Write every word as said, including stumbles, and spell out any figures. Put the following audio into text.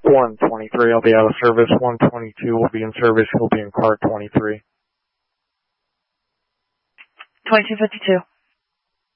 one twenty-three, I'll be out of service. one twenty-two will be in service. He'll be in car twenty-three. twenty-two fifty-two.